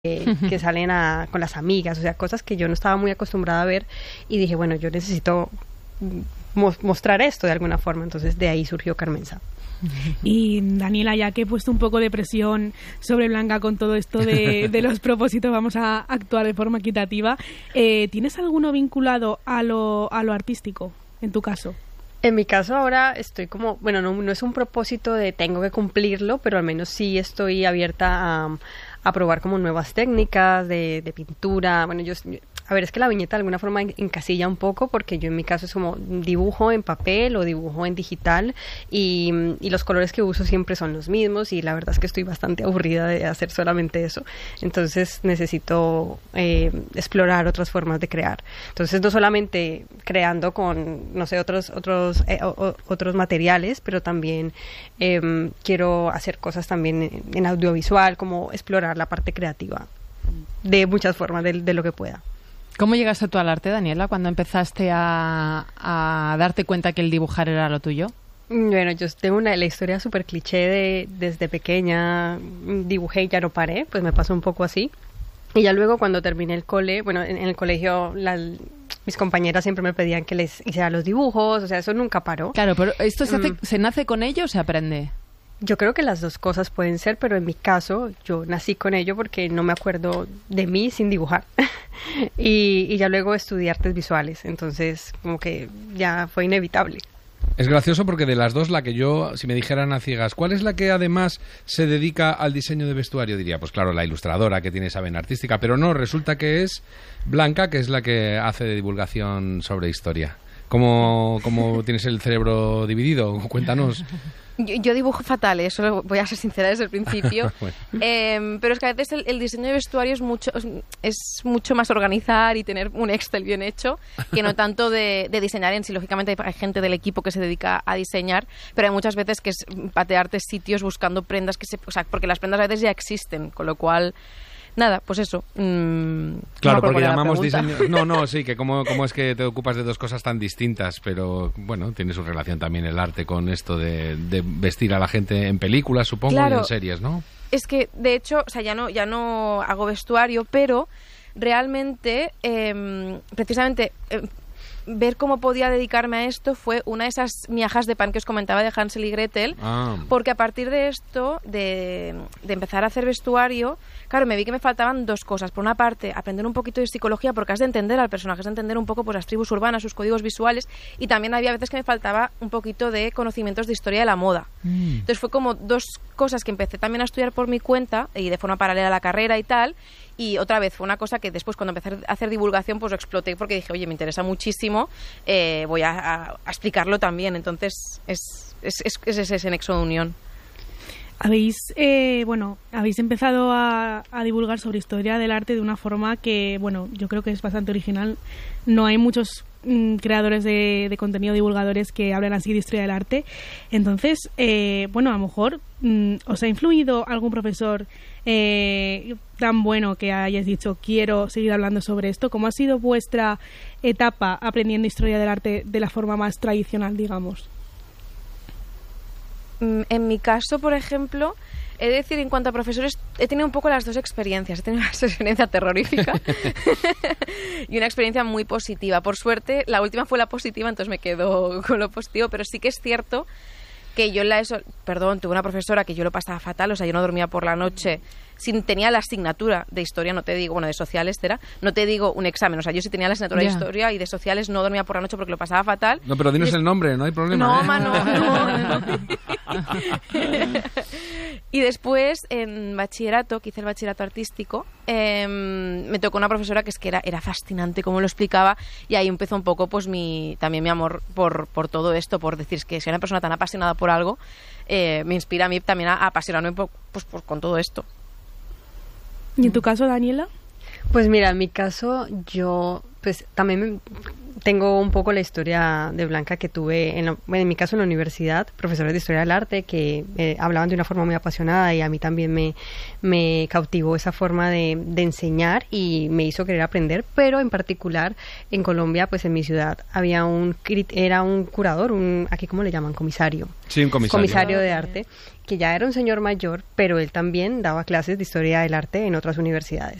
que salen con las amigas, o sea, cosas que yo no estaba muy acostumbrada a ver, y dije, bueno, yo necesito mostrar esto de alguna forma, entonces de ahí surgió Carmenza. Y Daniela, ya que he puesto un poco de presión sobre Blanca con todo esto de los propósitos, vamos a actuar de forma equitativa. ¿Tienes alguno vinculado a lo artístico, en tu caso? En mi caso ahora estoy como, bueno, no es un propósito de tengo que cumplirlo, pero al menos sí estoy abierta a probar como nuevas técnicas de pintura. Bueno, a ver, es que la viñeta de alguna forma encasilla un poco, porque yo en mi caso es como dibujo en papel o dibujo en digital, y los colores que uso siempre son los mismos, y la verdad es que estoy bastante aburrida de hacer solamente eso. Entonces necesito explorar otras formas de crear. Entonces no solamente creando con, no sé, otros materiales, pero también quiero hacer cosas también en audiovisual, como explorar la parte creativa de muchas formas, de lo que pueda. ¿Cómo llegaste tú al arte, Daniela, cuando empezaste a darte cuenta que el dibujar era lo tuyo? Bueno, yo tengo la historia súper cliché desde pequeña dibujé y ya no paré, pues me pasó un poco así. Y ya luego cuando terminé el cole, bueno, en el colegio mis compañeras siempre me pedían que les hiciera los dibujos, o sea, eso nunca paró. Claro, pero ¿esto se nace con ello o se aprende? Yo creo que las dos cosas pueden ser, pero en mi caso yo nací con ello porque no me acuerdo de mí sin dibujar. y ya luego estudié artes visuales, entonces como que ya fue inevitable. Es gracioso porque de las dos, la que yo, si me dijeran a ciegas, ¿cuál es la que además se dedica al diseño de vestuario? Diría, pues claro, la ilustradora que tiene esa vena artística, pero no, resulta que es Blanca, que es la que hace de divulgación sobre historia. ¿Cómo tienes el cerebro dividido? Cuéntanos. Yo dibujo fatal, eso voy a ser sincera desde el principio. Bueno. Pero es que a veces el diseño de vestuario es mucho más organizar y tener un Excel bien hecho que no tanto de diseñar en sí. Lógicamente hay gente del equipo que se dedica a diseñar, pero hay muchas veces que es patearte sitios buscando prendas porque las prendas a veces ya existen, con lo cual... Nada, pues eso. Claro, porque llamamos diseño... No, sí, que cómo es que te ocupas de dos cosas tan distintas, pero bueno, tiene su relación también el arte con esto de vestir a la gente en películas, supongo, claro, y en series, ¿no? Es que, de hecho, o sea, ya no hago vestuario, pero realmente, precisamente... ver cómo podía dedicarme a esto fue una de esas miajas de pan que os comentaba de Hansel y Gretel, porque a partir de esto, de empezar a hacer vestuario, claro, me vi que me faltaban dos cosas. Por una parte, aprender un poquito de psicología, porque has de entender al personaje, has de entender un poco pues, las tribus urbanas, sus códigos visuales, y también había veces que me faltaba un poquito de conocimientos de historia de la moda. Entonces fue como dos cosas que empecé también a estudiar por mi cuenta y de forma paralela a la carrera y tal. Y otra vez fue una cosa que después cuando empecé a hacer divulgación pues lo exploté porque dije, oye, me interesa muchísimo, voy a explicarlo también. Entonces es ese nexo de unión. Habéis empezado a divulgar sobre historia del arte de una forma que, bueno, yo creo que es bastante original. No hay muchos creadores de contenido, divulgadores que hablan así de historia del arte. Entonces, a lo mejor ¿os ha influido algún profesor tan bueno que hayáis dicho quiero seguir hablando sobre esto? ¿Cómo ha sido vuestra etapa aprendiendo historia del arte de la forma más tradicional, digamos? En mi caso, por ejemplo, he de decir, en cuanto a profesores, he tenido un poco las dos experiencias. He tenido una experiencia terrorífica y una experiencia muy positiva. Por suerte, la última fue la positiva, entonces me quedo con lo positivo, pero sí que es cierto que yo tuve una profesora que yo lo pasaba fatal, o sea, yo no dormía por la noche, tenía la asignatura de historia, no te digo, bueno, de sociales, no te digo un examen, o sea, yo sí tenía la asignatura de historia y de sociales, no dormía por la noche porque lo pasaba fatal. No, pero dinos el nombre, no hay problema. No. Y después, en bachillerato, que hice el bachillerato artístico, me tocó una profesora que era fascinante cómo lo explicaba, y ahí empezó un poco pues también mi amor por todo esto, por decir que si una persona tan apasionada por algo, me inspira a mí también a apasionarme con todo esto. ¿Y en tu caso, Daniela? Pues mira, en mi caso yo pues también tengo un poco la historia de Blanca que tuve, en mi caso en la universidad, profesores de historia del arte que hablaban de una forma muy apasionada y a mí también me cautivó esa forma de enseñar y me hizo querer aprender, pero en particular en Colombia, pues en mi ciudad, había era un curador, aquí ¿cómo le llaman? Comisario. Sí, un comisario. Comisario de arte, que ya era un señor mayor, pero él también daba clases de historia del arte en otras universidades.